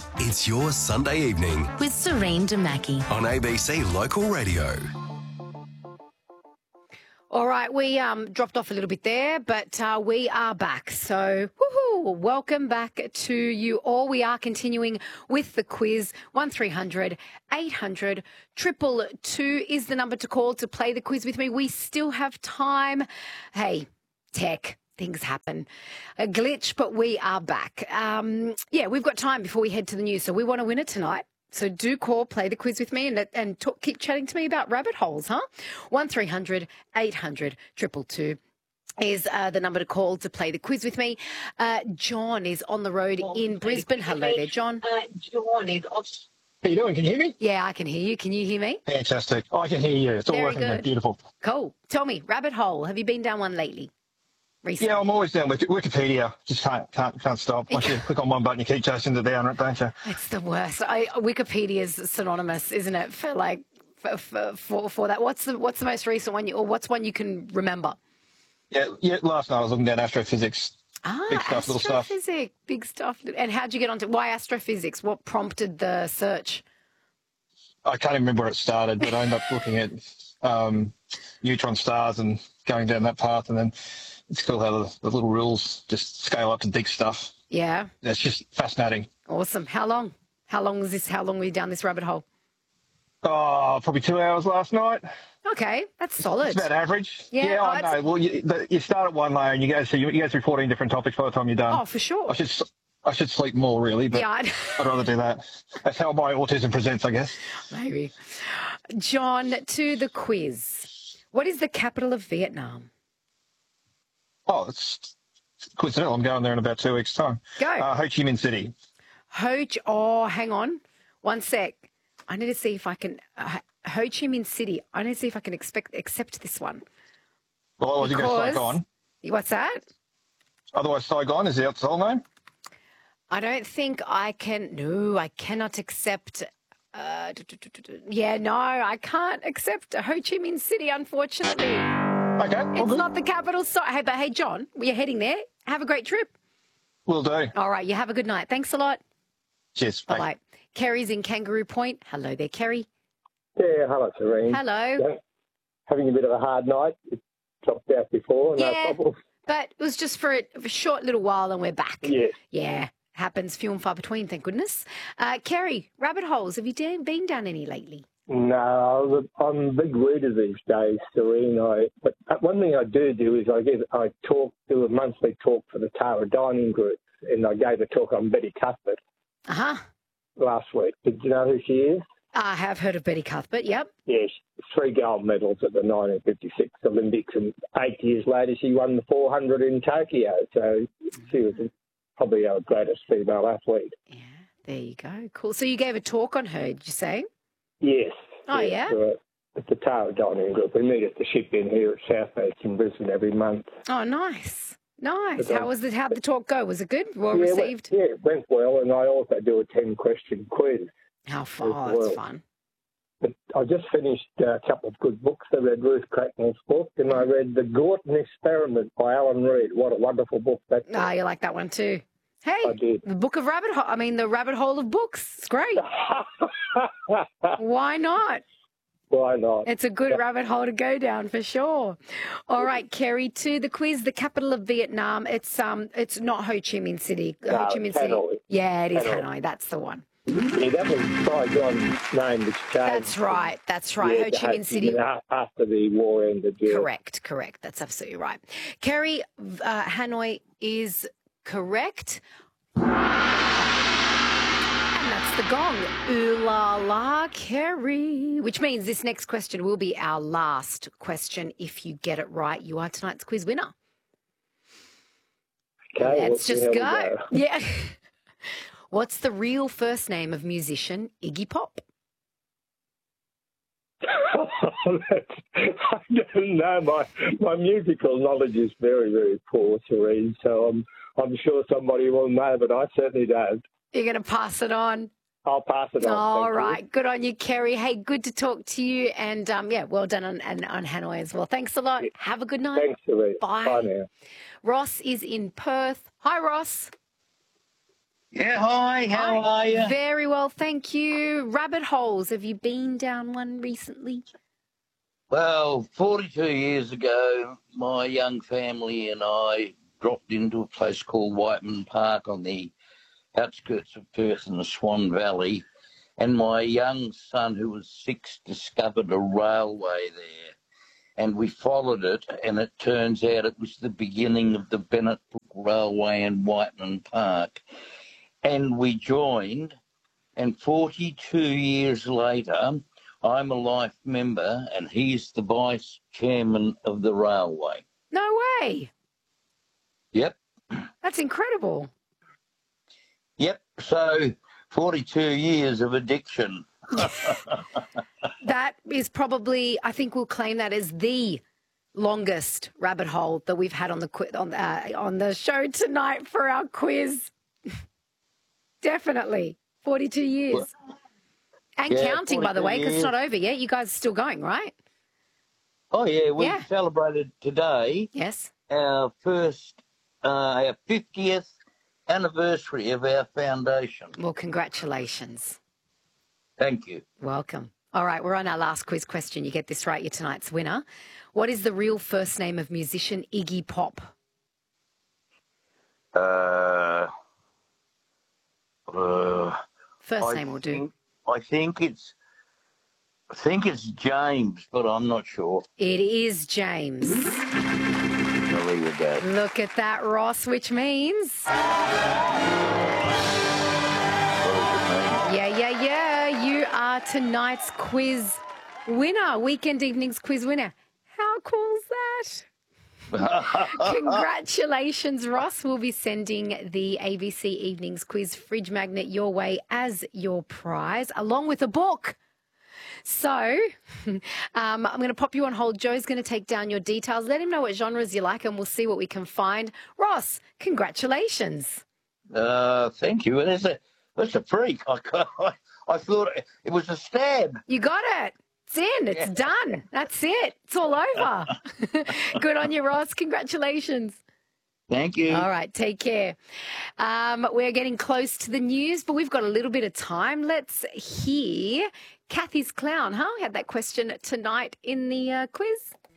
It's your Sunday evening with Serene Damaki. on ABC Local Radio. All right, we dropped off a little bit there, but we are back. So, woohoo, welcome back to you all. We are continuing with the quiz. 1300 800 222 is the number to call to play the quiz with me. We still have time. Hey, tech. Things happen. A glitch, but we are back. We've got time before we head to the news, so we want to win it tonight. So do call, play the quiz with me and talk, keep chatting to me about rabbit holes, huh? 1300 800 222 is the number to call to play the quiz with me. John is on the road in Brisbane. Hello there, John. How you doing? Can you hear me? Yeah, I can hear you. Can you hear me? Fantastic. I can hear you. It's all Very working. good. Beautiful. Cool. Tell me, rabbit hole. Have you been down one lately? Recently? Yeah, I'm always down with Wikipedia. Just can't stop. Once you click on one button, you keep chasing it down, don't you? It's the worst. Wikipedia is synonymous, isn't it? For that. What's the most recent one? Or what's one you can remember? Yeah. Last night I was looking at astrophysics. Big stuff, little stuff. Astrophysics, big stuff. And how'd you get onto why astrophysics? What prompted the search? I can't even remember where it started, but I ended up looking at neutron stars and going down that path, and then it's cool how the little rules just scale up to big stuff. Yeah. It's just fascinating. Awesome. How long? How long was this? How long were you down this rabbit hole? Oh, probably 2 hours last night. Okay, that's solid. It's about average. Yeah, I know. Well, you start at one layer and you go through 14 different topics by the time you're done. Oh, for sure. I should sleep more, really, but yeah, I'd rather do that. That's how my autism presents, I guess. Maybe. John, to the quiz. What is the capital of Vietnam? Oh, it's coincidental. I'm going there in about 2 weeks' time. Go. Ho Chi Minh City. Hang on. 1 sec. I need to see if I can... Ho Chi Minh City. I need to see if I can accept this one. Well, I was going to say Saigon. What's that? Otherwise, Saigon is the whole name? I don't think I can... No, I cannot accept... I can't accept Ho Chi Minh City, unfortunately. Okay. It's not the capital. Hey, John, we're heading there. Have a great trip. Will do. All right, you have a good night. Thanks a lot. Cheers. Bye. Bye. Kerry's in Kangaroo Point. Hello there, Kerry. Yeah, hello, Serene. Hello. Yeah, having a bit of a hard night. It dropped out before. No problem. But it was just for a short little while and we're back. Yes. Yeah, happens few and far between, thank goodness. Kerry, rabbit holes, have you been down any lately? No, I'm a big reader these days, Serene. But one thing I do is I do a monthly talk for the Tara Dining Group, and I gave a talk on Betty Cuthbert last week. Did you know who she is? I have heard of Betty Cuthbert, yep. Yes, 3 gold medals at the 1956 Olympics, and 8 years later she won the 400 in Tokyo. So she was probably our greatest female athlete. Yeah, there you go. Cool. So you gave a talk on her, did you say? Yes. Oh, yes, yeah? At the Tara Dining Group. We meet at the ship in here at South Beach in Brisbane every month. Oh, nice. Nice. How'd the talk go? Was it good? Well received? It went well, and I also do a 10-question quiz. How fun? Oh, that's fun. But I just finished a couple of good books. I read Ruth Cracknell's book, and I read The Gorton Experiment by Alan Reed. What a wonderful book that was. Ah, you like that one too. Hey, I did. The rabbit hole of books. It's great. Why not? Why not? It's a good rabbit hole to go down for sure. All right, Kerry, to the quiz. The capital of Vietnam. It's not Ho Chi Minh City. No, Ho Chi Minh City. Hanoi. Yeah, it is Hanoi. Hanoi. That's the one. Yeah, that was Saigon's name which changed. That's right. Yeah, Ho Chi Minh City. After the war ended. Yeah. Correct. That's absolutely right. Kerry, Hanoi is correct. And that's the gong. Ooh la la, Kerry. Which means this next question will be our last question. If you get it right, you are tonight's quiz winner. Okay, let's just go. Yeah. What's the real first name of musician Iggy Pop? I don't know. My musical knowledge is very, very poor, Serene, so I'm sure somebody will know, but I certainly don't. You're going to pass it on? I'll pass it on. All right. Good on you, Kerry. Hey, good to talk to you. And, well done on Hanoi as well. Thanks a lot. Have a good night. Thanks, Serene. Bye. Bye now. Ross is in Perth. Hi, Ross. Yeah, hi, how are you? Very well, thank you. Rabbit holes. Have you been down one recently? Well, 42 years ago, my young family and I dropped into a place called Whiteman Park on the outskirts of Perth in the Swan Valley, and my young son, who was 6, discovered a railway there. And we followed it, and it turns out it was the beginning of the Bennett Brook Railway in Whiteman Park. And we joined, and 42 years later, I'm a life member, and he's the vice chairman of the railway. No way. Yep, That's incredible. yep. So 42 years of addiction. That is probably, I think we'll claim that as the longest rabbit hole that we've had on the show tonight for our quiz. Definitely. 42 years. And Yeah, counting, by the 42 way, because it's years. not over yet. You guys are still going, right? Oh, yeah, we Yeah. celebrated today Yes. our 50th anniversary of our foundation. Well, congratulations. Thank you. Welcome. All right, we're on our last quiz question. You get this right, you're tonight's winner. What is the real first name of musician Iggy Pop? First I name will do. think it's James, but I'm not sure. It is James. Well, there you go. Look at that, Ross, which means... Yeah. You are tonight's quiz winner, Weekend Evenings quiz winner. How cool is that? Congratulations, Ross. We'll be sending the ABC Evenings Quiz Fridge Magnet your way as your prize, along with a book. So I'm going to pop you on hold. Joe's going to take down your details. Let him know what genres you like, and we'll see what we can find. Ross, congratulations. Thank you. That's a freak. I thought it was a stab. You got it. It's in. It's done. That's it. It's all over. Good on you, Ross. Congratulations. Thank you. All right, take care. We're getting close to the news, but we've got a little bit of time. Let's hear Kathy's Clown, huh? We had that question tonight in the quiz.